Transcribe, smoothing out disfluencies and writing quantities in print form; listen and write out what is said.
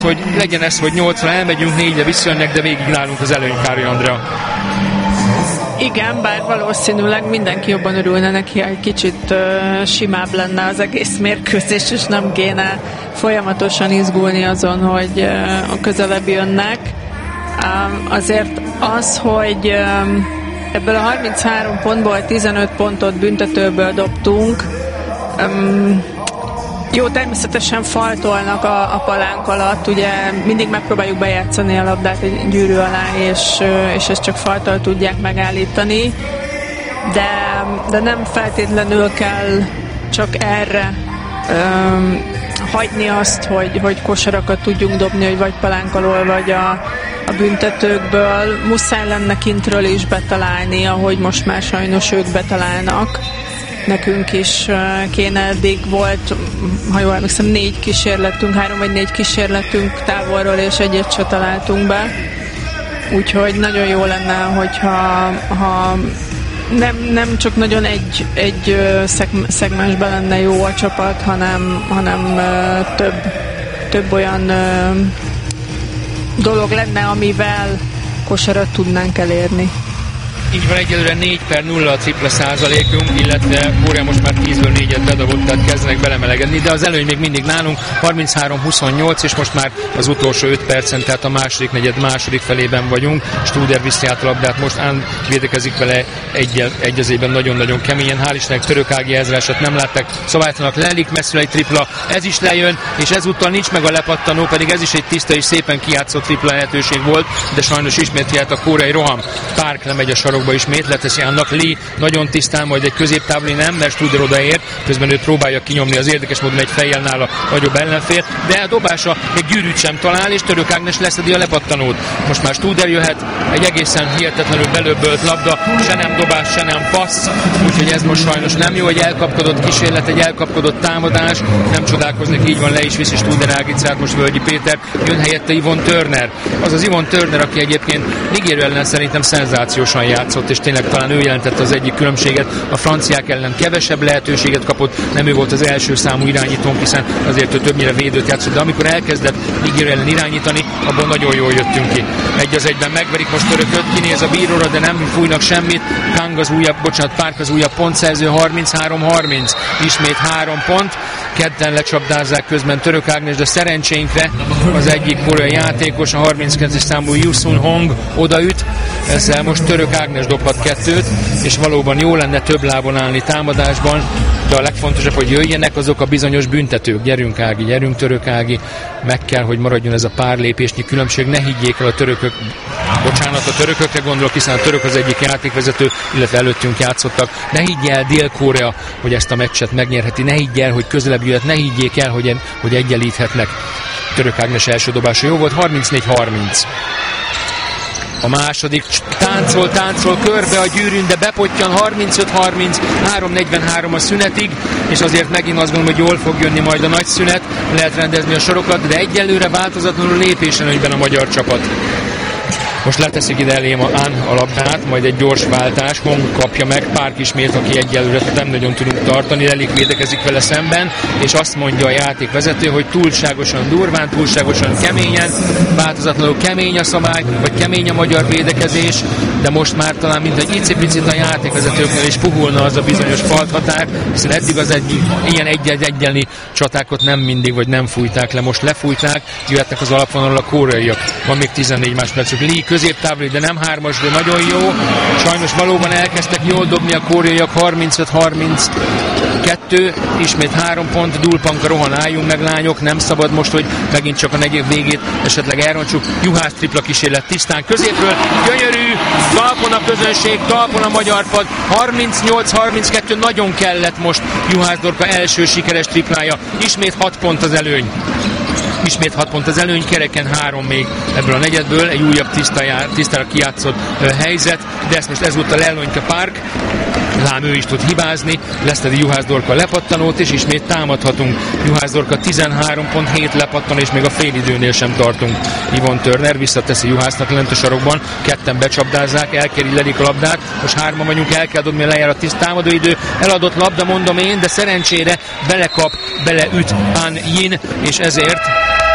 hogy legyen ez, hogy 8-ra elmegyünk, 4-re visszajönnek, de végig nálunk az előny, Károly Andrea. Igen, bár valószínűleg mindenki jobban örülne neki, ha egy kicsit simább lenne az egész mérkőzés, és nem kéne folyamatosan izgulni azon, hogy a közelebb jönnek. Azért az, hogy ebből a 33 pontból 15 pontot büntetőből dobtunk, jó, természetesen faltolnak a palánk alatt, ugye mindig megpróbáljuk bejátszani a labdát egy gyűrű alá, és ezt csak faltól tudják megállítani, de nem feltétlenül kell csak erre hagyni azt, hogy kosarakat tudjunk dobni, hogy vagy palánk alól, vagy a büntetőkből. Muszáj lenne kintről is betalálni, ahogy most már sajnos ők betalálnak. Nekünk is kéne, eddig volt, ha jól emlékszem, 3 vagy 4 kísérletünk távolról, és egyet se találtunk be. Úgyhogy nagyon jó lenne, hogyha nem csak nagyon egy szegmensben lenne jó a csapat, hanem több olyan dolog lenne, amivel kosarat tudnánk elérni. Így van, egyelőre 4/0 a tripla százalékunk, illetve Korea most már 10-ből 4-et bedobott, tehát kezdenek belemelegedni, de az előny még mindig nálunk 33-28, és most már az utolsó 5 percen, tehát a második negyed második felében vagyunk. Studer viszi át a labdát, most Án védekezik vele egy az egyben nagyon-nagyon keményen. Hál' Istennek Török Ági ezreset nem látták, szabálytalanok, lelik messzire egy tripla, ez is lejön, és ezúttal nincs meg a lepattanó, pedig ez is egy tiszta és szépen kijátszott tripla lehetőség volt, de sajnos ismét jött a koreai roham. Park lemegy a sarokba ismét, leteszi annak Lee nagyon tisztán, majd egy középtávoli nem, mert Studer odaér, közben ő próbálja kinyomni az érdekes módon egy fejjel nála nagyobb ellenfél, de a dobása egy gyűrűt sem talál, és Török Ágnes leszedi a lepattanót. Most már Studer jöhet, egy egészen hihetetlenül belöbbölt labda, se nem dobás, se nem passz, úgyhogy ez most sajnos nem jó, egy elkapkodott kísérlet, egy elkapkodott támadás, nem csodálkoznék, így van, le is viszi Studer Ágicát, most Völgyi Péter, jön helyette Yvonne Turner. Az az Yvonne Turner, aki egyébként Nigéria ellen szerintem szenzációsan játszott, és tényleg talán ő jelentette az egyik különbséget. A franciák ellen kevesebb lehetőséget kapott, nem ő volt az első számú irányítónk, hiszen azért ő többnyire védőt játszott, de amikor elkezdett Nigéria ellen irányítani, abban nagyon jól jöttünk ki. 1-1-ben megverik most Törököt, kinéz a bíróra, de nem fújnak semmit. Park az újabb pontszerző, 33-30, ismét 3 pont. Ketten lecsapdázzák közben Török Ágnes, de szerencsénkre az egyik koreai játékos, a 39-es számú Yusun Hong odaüt, ezzel most Török Ágnes dobhat 2-t, és valóban jó lenne több lábon állni támadásban, de a legfontosabb, hogy jöjjenek azok a bizonyos büntetők. Gyerünk Ági, gyerünk Török Ági, meg kell, hogy maradjon ez a pár lépésnyi különbség, ne higgyék el a törökök, bocsánat, a törökökre gondolok, hiszen a török az egyik játékvezető, illetve előttünk játszottak. Ne higgy el Dél-Korea, hogy ezt a meccset megnyerheti, ne higgy el, hogy közelebb jöhet, ne higgyék el, hogy egyenlíthetnek. Török Ágnes első dobása jó volt, 34-30. A második táncol körbe a gyűrűn, de bepottyan, 35-30, 3:43 a szünetig, és azért megint azt gondolom, hogy jól fog jönni majd a nagy szünet, lehet rendezni a sorokat, de egyelőre változatlanul lépésen egyben a magyar csapat. Most leteszik ide elém a labdát, majd egy gyors váltás, Hong kapja meg, Park ismét, aki egyelőre nem nagyon tudunk tartani, Lelik védekezik vele szemben, és azt mondja a játékvezető, hogy túlságosan durván, túlságosan keményen, változatlanul kemény a szabály, vagy kemény a magyar védekezés, de most már talán mint egy icipicit a játékvezetőknél is puhulna az a bizonyos falthatár, hiszen eddig az ilyen egyenlni csatákat nem mindig, vagy nem fújták le, most lefújták, jöhetnek az alapvonalra a koreaiak. Van még 14 másodpercük. Lee középtávoli, de nem 3-as, de nagyon jó. Sajnos valóban elkezdtek jól dobni a koreaiak, 35-32, ismét 3 pont, Dulpanka rohan, álljunk meg lányok, nem szabad most, hogy megint csak a negyed végét esetleg elrontsuk. Juhász tripla kísérlet tisztán középről, gyönyörű, talpon a közönség, talpon a magyar pad, 38-32, nagyon kellett most Juhász Dorka első sikeres triplája, ismét 6 pont az előny. Ismét 6 pont az előny, kereken 3 még ebből a negyedből, egy újabb tisztára kijátszott helyzet, de ezt most ezúttal elnyomja Park, lám ő is tud hibázni, leszedi Juhász Dorka lepattanót, és ismét támadhatunk. Juhász Dorka 13 pont, 7 lepattan, és még a félidőnél sem tartunk. Yvonne Turner visszateszi Juhásznak lent a sarokban, ketten becsapdázzák, elkéri Lelik a labdát, most 3-an vagyunk, el kell dobni, lejár a támadóidő, eladott labda, mondom én, de szerencsére belekap, beleüt An Yin, és ezért